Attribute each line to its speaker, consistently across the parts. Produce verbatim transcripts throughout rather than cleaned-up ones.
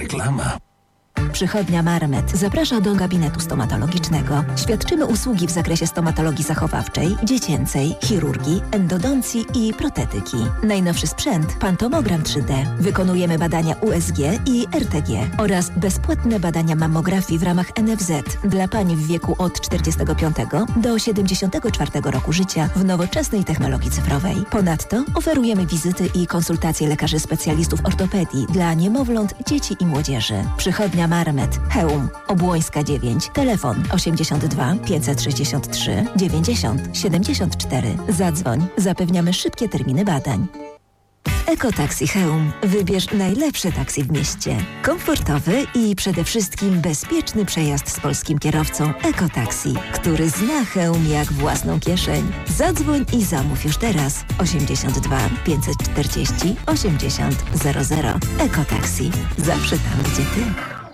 Speaker 1: Reklama.
Speaker 2: Przychodnia Marmet zaprasza do gabinetu stomatologicznego. Świadczymy usługi w zakresie stomatologii zachowawczej, dziecięcej, chirurgii, endodoncji i protetyki. Najnowszy sprzęt, pantomogram trzy D. Wykonujemy badania U S G i R T G oraz bezpłatne badania mammografii w ramach N F Z dla pań w wieku od czterdziestego piątego do siedemdziesiątego czwartego roku życia w nowoczesnej technologii cyfrowej. Ponadto oferujemy wizyty i konsultacje lekarzy specjalistów ortopedii dla niemowląt, dzieci i młodzieży. Przychodnia Marmet, Chełm, Obłońska dziewięć, telefon osiemdziesiąt dwa pięćset sześćdziesiąt trzy dziewięćdziesiąt siedemdziesiąt cztery. Zadzwoń, zapewniamy szybkie terminy badań. Ekotaksi Chełm. Wybierz najlepsze taksi w mieście. Komfortowy i przede wszystkim bezpieczny przejazd z polskim kierowcą Ekotaksi, który zna Chełm jak własną kieszeń. Zadzwoń i zamów już teraz. osiemdziesiąt dwa pięćset czterdzieści osiemdziesiąt zero zero. Ekotaksi. Zawsze tam, gdzie ty.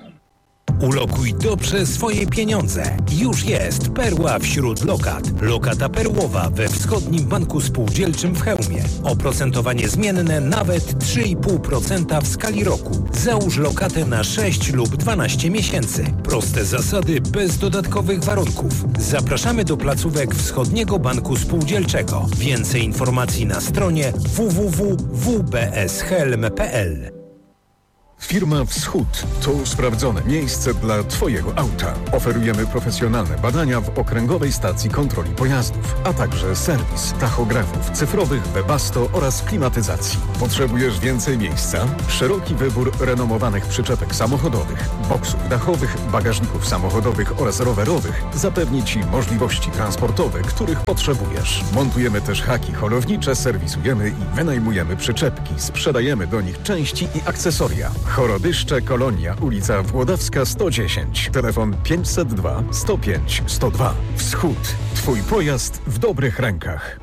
Speaker 3: Ulokuj dobrze swoje pieniądze. Już jest Perła wśród lokat. Lokata perłowa we Wschodnim Banku Spółdzielczym w Chełmie. Oprocentowanie zmienne nawet trzy i pół procent w skali roku. Załóż lokatę na sześć lub dwanaście miesięcy. Proste zasady bez dodatkowych warunków. Zapraszamy do placówek Wschodniego Banku Spółdzielczego. Więcej informacji na stronie w w w kropka w b s helm kropka p l.
Speaker 4: Firma Wschód to sprawdzone miejsce dla Twojego auta. Oferujemy profesjonalne badania w okręgowej stacji kontroli pojazdów, a także serwis tachografów cyfrowych, Webasto oraz klimatyzacji. Potrzebujesz więcej miejsca? Szeroki wybór renomowanych przyczepek samochodowych, boksów dachowych, bagażników samochodowych oraz rowerowych zapewni Ci możliwości transportowe, których potrzebujesz. Montujemy też haki holownicze, serwisujemy i wynajmujemy przyczepki, sprzedajemy do nich części i akcesoria. Chorodyszcze, Kolonia, ulica Włodawska sto dziesięć. Telefon pięćset dwa sto pięć sto dwa. Wschód. Twój pojazd w dobrych rękach.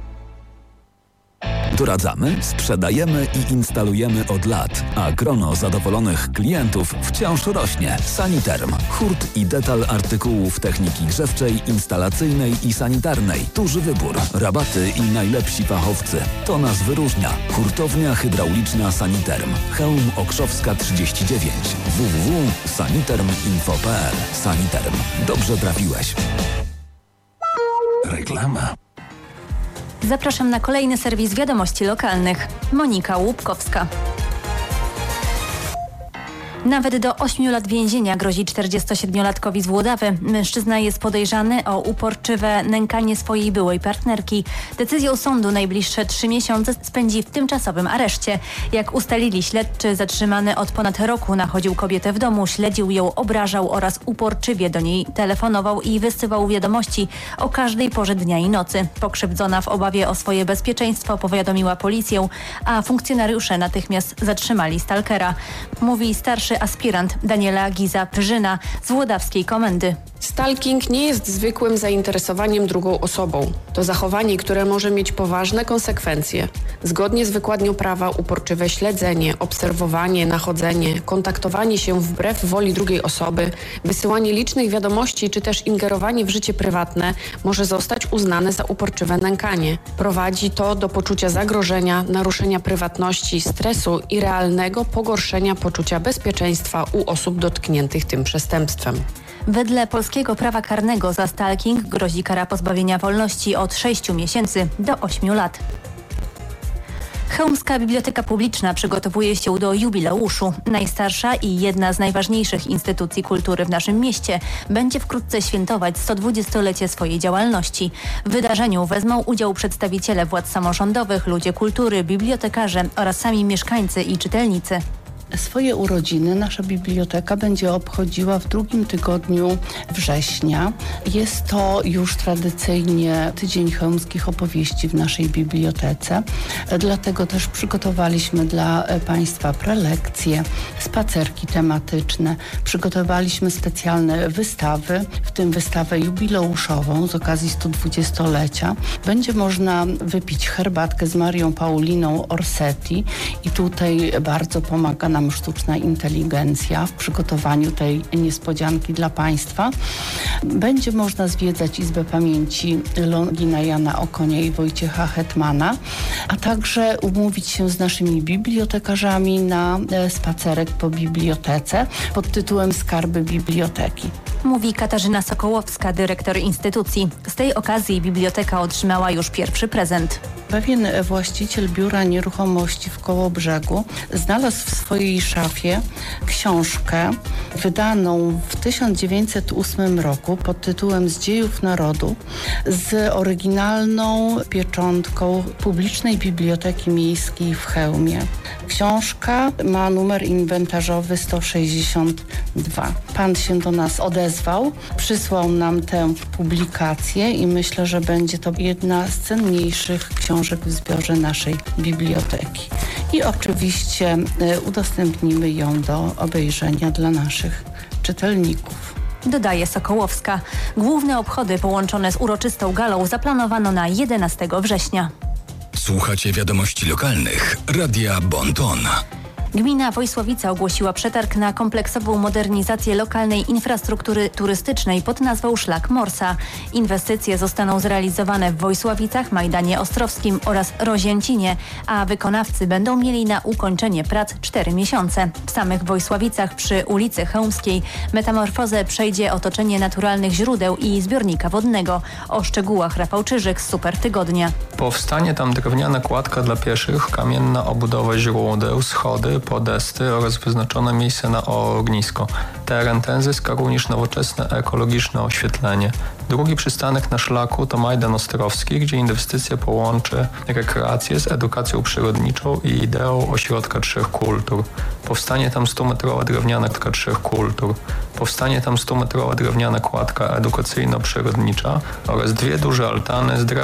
Speaker 5: Doradzamy, sprzedajemy i instalujemy od lat, a grono zadowolonych klientów wciąż rośnie. Saniterm. Hurt i detal artykułów techniki grzewczej, instalacyjnej i sanitarnej. Duży wybór, rabaty i najlepsi fachowcy. To nas wyróżnia. Hurtownia hydrauliczna Saniterm. Chełm Okrzowska trzydzieści dziewięć. w w w kropka saniterm info kropka p l. Saniterm. Dobrze trafiłeś.
Speaker 1: Reklama.
Speaker 6: Zapraszam na kolejny serwis wiadomości lokalnych. Monika Łupkowska. Nawet do ośmiu lat więzienia grozi czterdziestosiedmiolatkowi z Włodawy. Mężczyzna jest podejrzany o uporczywe nękanie swojej byłej partnerki. Decyzją sądu najbliższe trzy miesiące spędzi w tymczasowym areszcie. Jak ustalili śledczy, zatrzymany od ponad roku nachodził kobietę w domu, śledził ją, obrażał oraz uporczywie do niej telefonował i wysyłał wiadomości o każdej porze dnia i nocy. Pokrzywdzona w obawie o swoje bezpieczeństwo powiadomiła policję, a funkcjonariusze natychmiast zatrzymali stalkera. Mówi starszy aspirant Daniela Giza-Pyrzyna z Włodawskiej Komendy.
Speaker 7: Stalking nie jest zwykłym zainteresowaniem drugą osobą. To zachowanie, które może mieć poważne konsekwencje. Zgodnie z wykładnią prawa uporczywe śledzenie, obserwowanie, nachodzenie, kontaktowanie się wbrew woli drugiej osoby, wysyłanie licznych wiadomości czy też ingerowanie w życie prywatne może zostać uznane za uporczywe nękanie. Prowadzi to do poczucia zagrożenia, naruszenia prywatności, stresu i realnego pogorszenia poczucia bezpieczeństwa u osób dotkniętych tym przestępstwem.
Speaker 6: Wedle polskiego prawa karnego za stalking grozi kara pozbawienia wolności od sześciu miesięcy do ośmiu lat. Chełmska Biblioteka Publiczna przygotowuje się do jubileuszu. Najstarsza i jedna z najważniejszych instytucji kultury w naszym mieście będzie wkrótce świętować sto dwudziestolecie swojej działalności. W wydarzeniu wezmą udział przedstawiciele władz samorządowych, ludzie kultury, bibliotekarze oraz sami mieszkańcy i czytelnicy.
Speaker 8: Swoje urodziny nasza biblioteka będzie obchodziła w drugim tygodniu września. Jest to już tradycyjnie Tydzień Chełmskich Opowieści w naszej bibliotece. Dlatego też przygotowaliśmy dla Państwa prelekcje, spacerki tematyczne. Przygotowaliśmy specjalne wystawy, w tym wystawę jubileuszową z okazji stu dwudziestolecia. Będzie można wypić herbatkę z Marią Pauliną Orsetti i tutaj bardzo pomaga nam tam sztuczna inteligencja w przygotowaniu tej niespodzianki dla Państwa. Będzie można zwiedzać Izbę Pamięci Longina Jana Okonia i Wojciecha Hetmana, a także umówić się z naszymi bibliotekarzami na spacerek po bibliotece pod tytułem Skarby Biblioteki.
Speaker 6: Mówi Katarzyna Sokołowska, dyrektor instytucji. Z tej okazji biblioteka otrzymała już pierwszy prezent.
Speaker 8: Pewien właściciel biura nieruchomości w Kołobrzegu znalazł w swojej szafie książkę wydaną w tysiąc dziewięćset ósmym roku pod tytułem Z dziejów narodu z oryginalną pieczątką Publicznej Biblioteki Miejskiej w Chełmie. Książka ma numer inwentarzowy sto sześćdziesiąt dwa. Pan się do nas odezwał, przysłał nam tę publikację i myślę, że będzie to jedna z cenniejszych książek w zbiorze naszej biblioteki. I oczywiście y, udostępnimy ją do obejrzenia dla naszych czytelników.
Speaker 6: Dodaje Sokołowska. Główne obchody połączone z uroczystą galą zaplanowano na jedenastego września.
Speaker 5: Słuchacie wiadomości lokalnych Radia Bon Ton.
Speaker 6: Gmina Wojsławica ogłosiła przetarg na kompleksową modernizację lokalnej infrastruktury turystycznej pod nazwą Szlak Morsa. Inwestycje zostaną zrealizowane w Wojsławicach, Majdanie Ostrowskim oraz Rozięcinie, a wykonawcy będą mieli na ukończenie prac cztery miesiące. W samych Wojsławicach przy ulicy Chełmskiej metamorfozę przejdzie otoczenie naturalnych źródeł i zbiornika wodnego. O szczegółach Rafał Czyżyk z Super Tygodnia.
Speaker 1: Powstanie tam drewniana kładka dla pieszych, kamienna obudowa źródeł, schody, podesty oraz wyznaczone miejsce na ognisko. Teren ten zyska również nowoczesne ekologiczne oświetlenie. Drugi przystanek na szlaku to Majdan Ostrowski, gdzie inwestycja połączy rekreację z edukacją przyrodniczą i ideą ośrodka trzech kultur. Powstanie tam stumetrowa drewniana kładka trzech kultur. Powstanie tam stumetrowa drewniana kładka edukacyjno-przyrodnicza oraz dwie duże altany z drewna